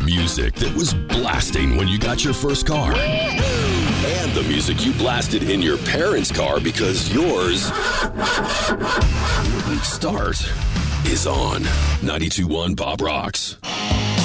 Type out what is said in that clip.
Music that was blasting when you got your first car. And the music you blasted in your parents' car because yours wouldn't start is on 92.1 Bob Rocks.